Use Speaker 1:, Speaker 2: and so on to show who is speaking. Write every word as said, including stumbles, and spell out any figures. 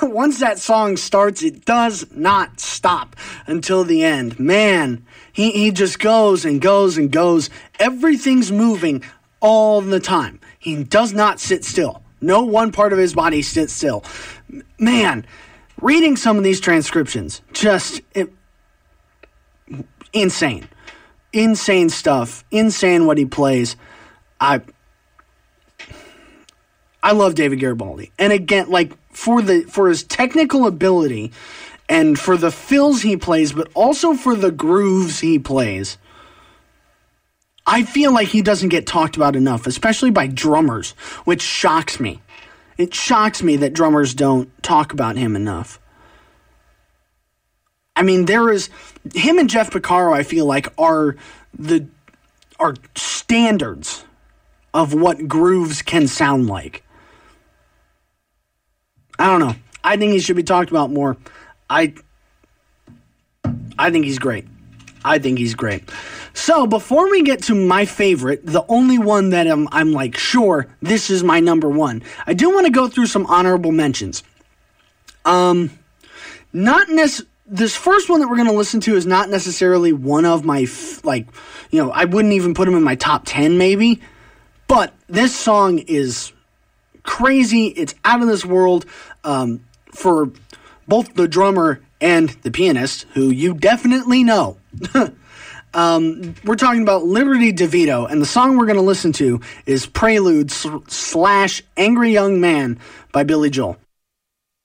Speaker 1: once that song starts, it does not stop until the end. Man, he, he just goes and goes and goes. Everything's moving all the time. He does not sit still. No one part of his body sits still. Man, reading some of these transcriptions, just it, insane. Insane stuff. Insane what he plays. I I love David Garibaldi. And again, like, for the for his technical ability and for the fills he plays, but also for the grooves he plays, I feel like he doesn't get talked about enough, especially by drummers, which shocks me. It shocks me that drummers don't talk about him enough. I mean, there is him and Jeff Porcaro, I feel like, are the are standards of what grooves can sound like. I don't know. I think he should be talked about more. I I think he's great. I think he's great. So before we get to my favorite, the only one that I'm, I'm like, sure, this is my number one, I do want to go through some honorable mentions. Um, not nec- This first one that we're going to listen to is not necessarily one of my, f- like, you know, I wouldn't even put him in my top ten maybe, but this song is crazy. It's out of this world um, for both the drummer and the pianist, who you definitely know. um, we're talking about Liberty DeVito, and the song we're going to listen to is Prelude slash Angry Young Man by Billy Joel.